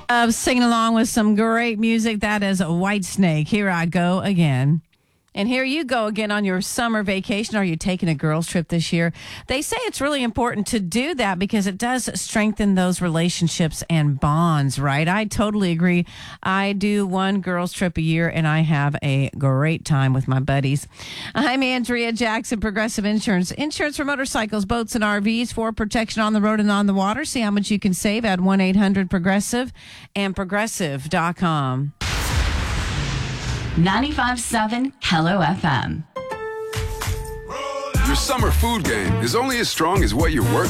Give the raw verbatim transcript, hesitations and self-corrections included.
Of singing along with some great music. That is Whitesnake. Here I go again. And here you go again on your summer vacation. Are you taking a girls trip this year? They say it's really important to do that because it does strengthen those relationships and bonds, right? I totally agree. I do one girls trip a year and I have a great time with my buddies. I'm Andrea Jackson, Progressive Insurance. Insurance for motorcycles, boats, and R Vs for protection on the road and on the water. See how much you can save at one eight hundred progressive and progressive dot com. ninety-five point seven Hello F M. Your summer food game is only as strong as what you're working